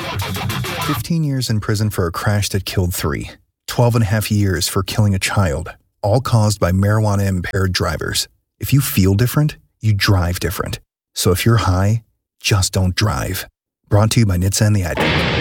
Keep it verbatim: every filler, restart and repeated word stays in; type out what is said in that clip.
fifteen years in prison for a crash that killed three. twelve and a half years for killing a child, all caused by marijuana-impaired drivers. If you feel different, you drive different. So if you're high, just don't drive. Brought to you by N H T S A and the Ad.